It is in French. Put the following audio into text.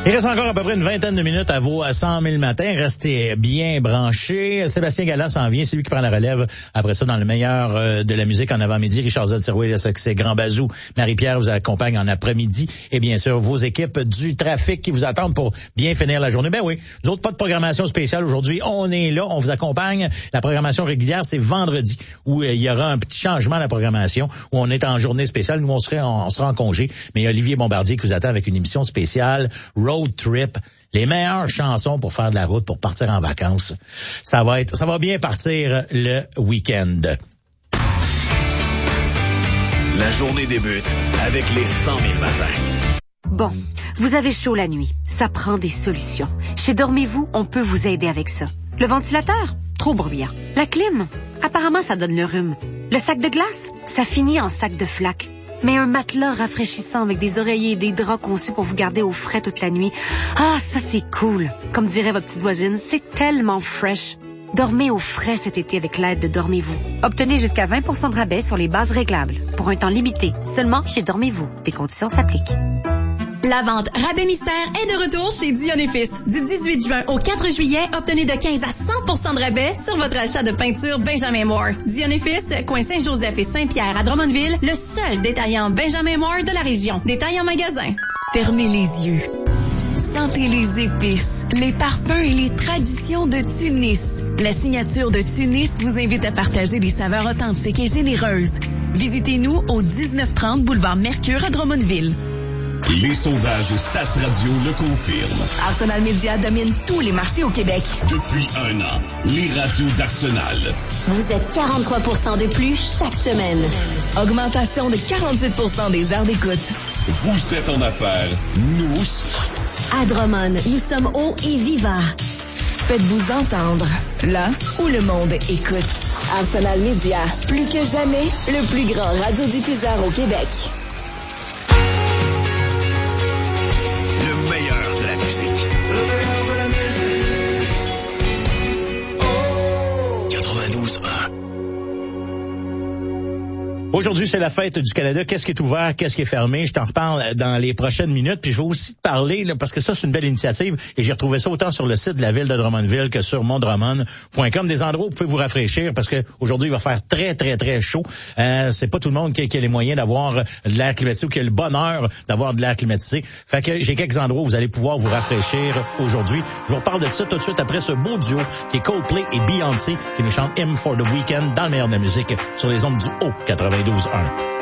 Il reste encore à peu près une vingtaine de minutes à vos 100 000 matins. Restez bien branchés. Sébastien Galland s'en vient. C'est lui qui prend la relève. Après ça, dans le meilleur de la musique en avant-midi, Richard Z-Sirouet, c'est Grand Bazou. Marie-Pierre vous accompagne en après-midi. Et bien sûr, vos équipes du trafic qui vous attendent pour bien finir la journée. Ben oui, nous autres, pas de programmation spéciale aujourd'hui. On est là, on vous accompagne. La programmation régulière, c'est vendredi, où il y aura un petit changement à la programmation, où on est en journée spéciale. Nous, on sera en congé. Mais il y a Olivier Bombardier qui vous attend avec une émission spéciale Road Trip, les meilleures chansons pour faire de la route, pour partir en vacances. Ça va bien partir le week-end. La journée débute avec les 100 000 matins. Bon, vous avez chaud la nuit. Ça prend des solutions. Chez Dormez-vous, on peut vous aider avec ça. Le ventilateur? Trop bruyant. La clim? Apparemment, ça donne le rhume. Le sac de glace? Ça finit en sac de flaque. Mais un matelas rafraîchissant avec des oreillers et des draps conçus pour vous garder au frais toute la nuit. Ah, ça c'est cool. Comme dirait votre petite voisine, c'est tellement fresh. Dormez au frais cet été avec l'aide de Dormez-vous. Obtenez jusqu'à 20% de rabais sur les bases réglables. Pour un temps limité. Seulement chez Dormez-vous. Des conditions s'appliquent. La vente Rabais Mystère est de retour chez Dion & Fils. Du 18 juin au 4 juillet, obtenez de 15 à 100% de rabais sur votre achat de peinture Benjamin Moore. Dion & Fils, coin Saint-Joseph et Saint-Pierre à Drummondville, le seul détaillant Benjamin Moore de la région. Détail en magasin. Fermez les yeux. Sentez les épices, les parfums et les traditions de Tunis. La signature de Tunis vous invite à partager des saveurs authentiques et généreuses. Visitez-nous au 1930 boulevard Mercure à Drummondville. Les sondages Stats Radio le confirment. Arsenal Media domine tous les marchés au Québec. Depuis un an, les radios d'Arsenal. Vous êtes 43% de plus chaque semaine. Augmentation de 48% des heures d'écoute. Vous êtes en affaires, nous aussi. À Drummond, nous sommes hauts et vivants. Faites-vous entendre, là où le monde écoute. Arsenal Media, plus que jamais, le plus grand radiodiffuseur au Québec. Le meilleur de la musique. 92.1. Aujourd'hui, c'est la fête du Canada. Qu'est-ce qui est ouvert, qu'est-ce qui est fermé? Je t'en reparle dans les prochaines minutes. Puis je vais aussi te parler, là, parce que ça, c'est une belle initiative. Et j'ai retrouvé ça autant sur le site de la ville de Drummondville que sur mondrummond.com. Des endroits où vous pouvez vous rafraîchir parce que aujourd'hui, il va faire très, très, très chaud. C'est pas tout le monde qui a les moyens d'avoir de l'air climatisé ou qui a le bonheur d'avoir de l'air climatisé. Fait que j'ai quelques endroits où vous allez pouvoir vous rafraîchir aujourd'hui. Je vous reparle de ça tout de suite après ce beau duo qui est Coldplay et Beyoncé qui nous chantent Hymn for the Weekend dans le meilleur de la musique sur les ondes du Haut 92.1.